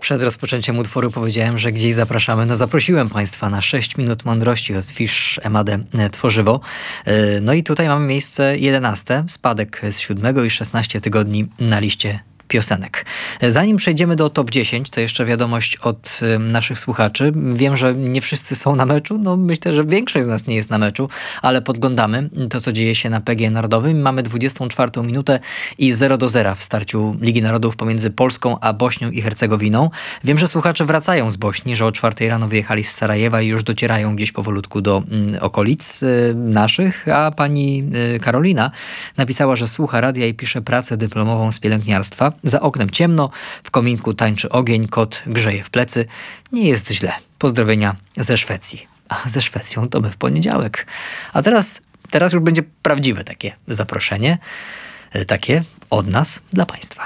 Przed rozpoczęciem utworu powiedziałem, że gdzieś zapraszamy. No zaprosiłem Państwa na 6 minut mądrości od Fish Emade Tworzywo. No i tutaj mamy miejsce 11, spadek z 7 i 16 tygodni na liście piosenek. Zanim przejdziemy do top 10, to jeszcze wiadomość od naszych słuchaczy. Wiem, że nie wszyscy są na meczu, no myślę, że większość z nas nie jest na meczu, ale podglądamy to, co dzieje się na PGE Narodowym. Mamy 24 minutę i 0-0 w starciu Ligi Narodów pomiędzy Polską a Bośnią i Hercegowiną. Wiem, że słuchacze wracają z Bośni, że o 4 rano wyjechali z Sarajewa i już docierają gdzieś powolutku do okolic naszych, a pani Karolina napisała, że słucha radia i pisze pracę dyplomową z pielęgniarstwa. Za oknem ciemno, w kominku tańczy ogień, kot grzeje w plecy. Nie jest źle. Pozdrowienia ze Szwecji. A ze Szwecją to my w poniedziałek. A teraz już będzie prawdziwe takie zaproszenie. Takie od nas dla Państwa.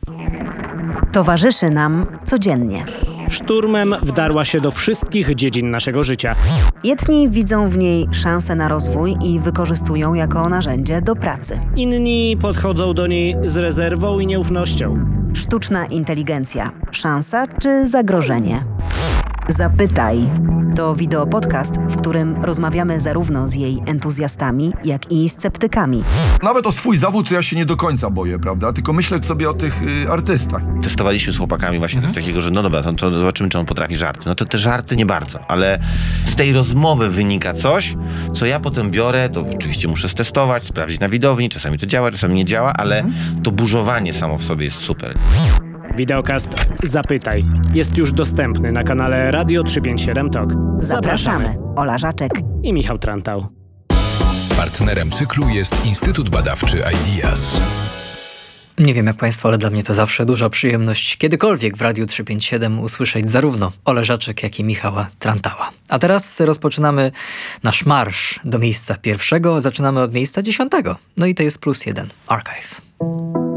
Towarzyszy nam codziennie. Szturmem wdarła się do wszystkich dziedzin naszego życia. Jedni widzą w niej szansę na rozwój i wykorzystują jako narzędzie do pracy. Inni podchodzą do niej z rezerwą i nieufnością. Sztuczna inteligencja. Szansa czy zagrożenie? Zapytaj. To wideopodcast, w którym rozmawiamy zarówno z jej entuzjastami, jak i sceptykami. Nawet o swój zawód to ja się nie do końca boję, prawda? Tylko myślę sobie o tych artystach. Testowaliśmy z chłopakami właśnie coś takiego, że no dobra, to zobaczymy, czy on potrafi żarty. No to te żarty nie bardzo, ale z tej rozmowy wynika coś, co ja potem biorę, to oczywiście muszę stestować, sprawdzić na widowni, czasami to działa, czasami nie działa, ale to burzowanie samo w sobie jest super. Wideokast Zapytaj jest już dostępny na kanale Radio 357 TOK. Zapraszamy. Ola Żaczek i Michał Trantał. Partnerem cyklu jest Instytut Badawczy IDEAS. Nie wiem jak Państwo, ale dla mnie to zawsze duża przyjemność kiedykolwiek w Radiu 357 usłyszeć zarówno Olę Żaczek, jak i Michała Trantała. A teraz rozpoczynamy nasz marsz do miejsca pierwszego. Zaczynamy od miejsca 10. No i to jest +1 Archive.